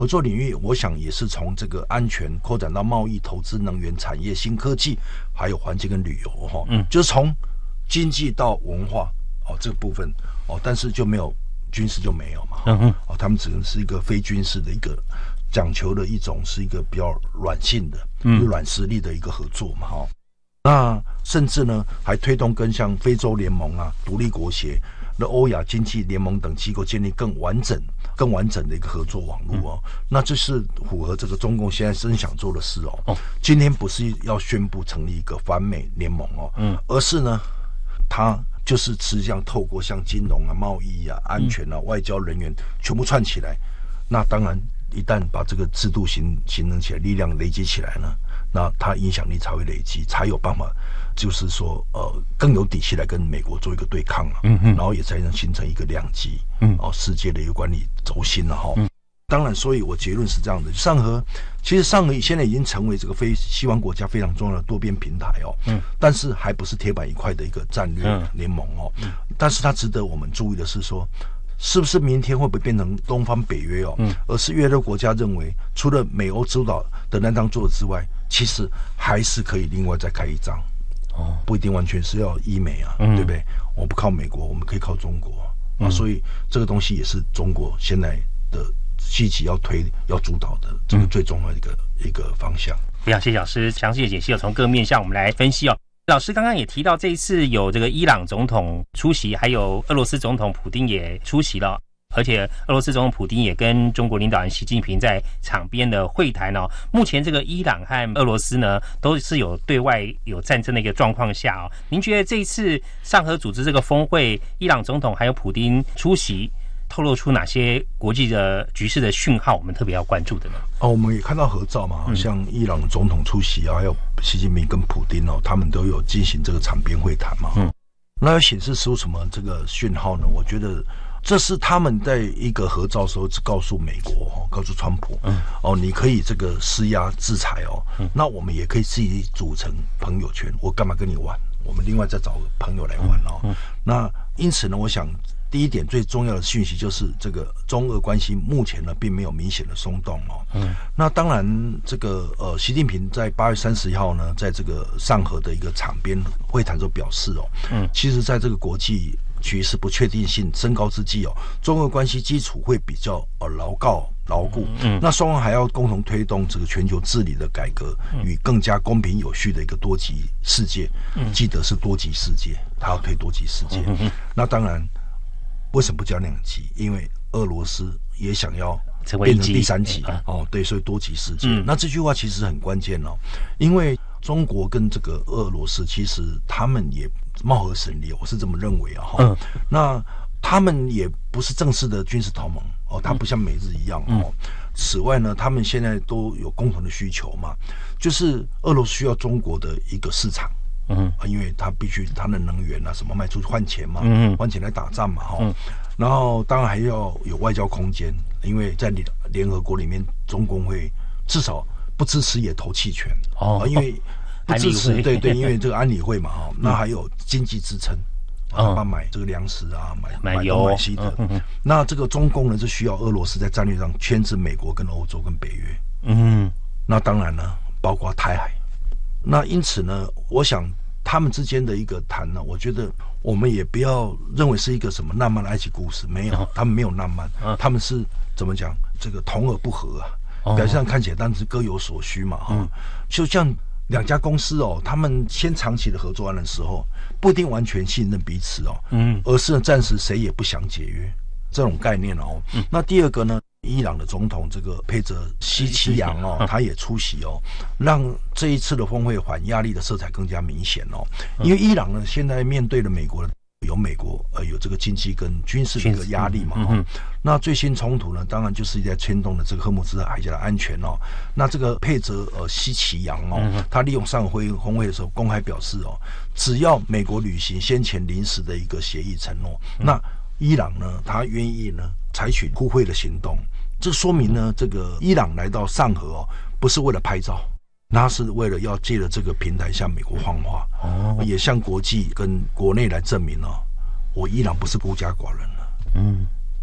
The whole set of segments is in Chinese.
合作领域，我想也是从这个安全扩展到贸易、投资、能源、产业、新科技，还有环境跟旅游哈，就是从经济到文化这个部分但是就没有军事就没有嘛，他们只能是一个非军事的一个讲求的一种是一个比较软性的、软实力的一个合作嘛哈。那甚至呢还推动跟像非洲联盟啊、独立国协的欧亚经济联盟等机构建立更完整的一个合作网络那这是符合这个中共现在真想做的事今天不是要宣布成立一个反美联盟而是呢，它就是实际上透过像金融啊、贸易啊、安全啊、外交人员全部串起来，那当然一旦把这个制度形成起来，力量累积起来呢，那它影响力才会累积，才有办法就是说更有底气来跟美国做一个对抗然后也才能形成一个两极世界的一个管理轴心当然，所以我结论是这样的：其实上合现在已经成为这个非西方国家非常重要的多边平台但是还不是铁板一块的一个战略联盟但是它值得我们注意的是说，是不是明天会不会变成东方北约而是越多国家认为，除了美欧主导的那张桌子之外，其实还是可以另外再开一张不一定完全是要依美对不对？我不靠美国，我们可以靠中国所以这个东西也是中国现在的积极要主导的这个最重要的一个方向。 非常谢谢老师详细的解析从各面向我们来分析老师刚刚也提到，这一次有这个伊朗总统出席，还有俄罗斯总统普丁也出席了，而且俄罗斯总统普丁也跟中国领导人习近平在场边的会谈目前这个伊朗和俄罗斯呢，都是有对外有战争的一个状况下您觉得这一次上合组织这个峰会，伊朗总统还有普丁出席，透露出哪些国际的局势的讯号，我们特别要关注的呢？ 我们也看到合照嘛，像伊朗总统出席还有习近平跟普丁他们都有进行这个场边会谈嘛。那要显示出什么这个讯号呢？我觉得这是他们在一个合照的时候告诉美国告诉川普你可以这个施压制裁那我们也可以自己组成朋友圈，我干嘛跟你玩？我们另外再找个朋友来玩那因此呢，我想第一点最重要的讯息就是这个中俄关系目前呢并没有明显的松动那当然这个习近平在8月30号呢，在这个上合的一个场边会谈中表示其实在这个国际局势不确定性升高之际中俄关系基础会比较牢固那双方还要共同推动这个全球治理的改革与更加公平有序的一个多极世界记得是多极世界，他要推多极世界那当然为什么不叫两极？因为俄罗斯也想要变成第三极对，所以多极世界那这句话其实很关键因为中国跟这个俄罗斯其实他们也貌合神离，我是这么认为那他们也不是正式的军事同盟它不像美日一样此外呢，他们现在都有共同的需求嘛，就是俄罗斯需要中国的一个市场因为他必须他的能源什么卖出去换钱嘛换钱来打仗嘛然后当然还要有外交空间，因为在联合国里面中共会至少不支持也投弃权因为不支持对，因为这个安理会嘛那还有经济支撑他买这个粮食买油买西的那这个中共呢，就需要俄罗斯在战略上牵制美国跟欧洲跟北约那当然呢包括台海那因此呢，我想他们之间的一个谈呢，我觉得我们也不要认为是一个什么浪漫的爱情故事，没有，他们没有浪漫，他们是怎么讲？这个同而不和表面上看起来当然是各有所需嘛就像两家公司他们先长期的合作的时候，不一定完全信任彼此而是暂时谁也不想解约这种概念那第二个呢？伊朗的总统这个佩泽西奇扬他也出席让这一次的峰会缓压力的色彩更加明显因为伊朗呢现在面对了美国有这个经济跟军事的一个压力嘛那最新冲突呢，当然就是在牵动了这个赫木兹海峡的安全那这个佩泽西奇扬他利用上合峰会的时候公开表示只要美国履行先前临时的一个协议承诺那伊朗呢他愿意呢采取互惠的行动，这说明呢这个伊朗来到上合不是为了拍照，他是为了要借着这个平台向美国放话也向国际跟国内来证明我伊朗不是孤家寡人了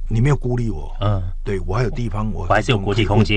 你没有孤立我，对我还有地方，我还是有国际空间。